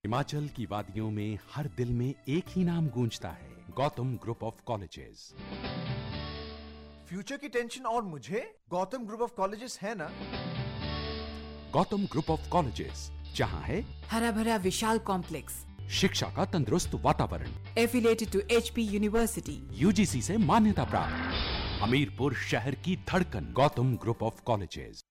हिमाचल की वादियों में हर दिल में एक ही नाम गूंजता है, Gautam group of colleges. Future की टेंशन और मुझे गौतम ग्रुप ऑफ कॉलेजेस है ना। गौतम ग्रुप ऑफ कॉलेजेस, जहां है हरा भरा विशाल कॉम्प्लेक्स, शिक्षा का तंदुरुस्त वातावरण, affiliated to HP university, UGC से मान्यता प्राप्त, हमीरपुर शहर की धड़कन, गौतम ग्रुप ऑफ कॉलेजेस।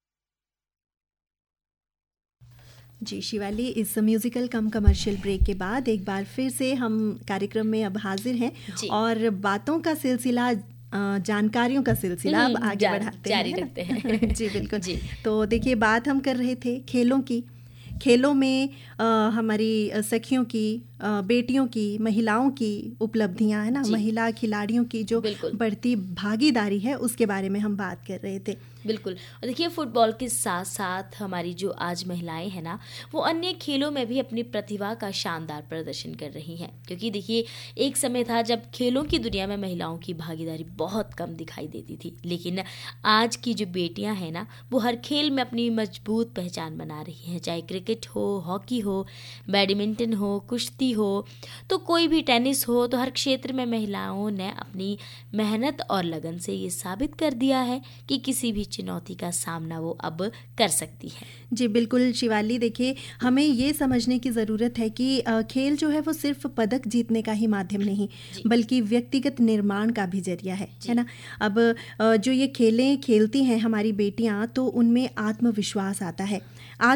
जी शिवाली, इस म्यूजिकल कम कमर्शियल ब्रेक के बाद एक बार फिर से हम कार्यक्रम में अब हाजिर हैं और बातों का सिलसिला, जानकारियों का सिलसिला अब आगे बढ़ाते जारी रखते हैं। जी बिल्कुल जी। तो देखिए, बात हम कर रहे थे खेलों की। खेलों में हमारी सखियों की, बेटियों की, महिलाओं की उपलब्धियां है ना, महिला खिलाड़ियों की जो बढ़ती भागीदारी है उसके बारे में हम बात कर रहे थे। बिल्कुल। और देखिए, फुटबॉल के साथ साथ हमारी जो आज महिलाएं हैं ना, वो अन्य खेलों में भी अपनी प्रतिभा का शानदार प्रदर्शन कर रही हैं। क्योंकि देखिए, एक समय था जब खेलों की दुनिया में महिलाओं की भागीदारी बहुत कम दिखाई देती थी, लेकिन आज की जो बेटियां हैं ना, वो हर खेल में अपनी मजबूत पहचान बना रही हैं। चाहे क्रिकेट हो, हॉकी हो, बैडमिंटन हो, कुश्ती हो, तो कोई भी टेनिस हो, तो हर क्षेत्र में महिलाओं ने अपनी मेहनत और लगन से ये साबित कर दिया है कि किसी भी चुनौती का सामना वो अब कर सकती है। जी बिल्कुल शिवाली, देखिए हमें ये समझने की ज़रूरत है कि खेल जो है वो सिर्फ पदक जीतने का ही माध्यम नहीं, बल्कि व्यक्तिगत निर्माण का भी जरिया है ना। अब जो ये खेलें खेलती हैं हमारी बेटियां, तो उनमें आत्मविश्वास आता है,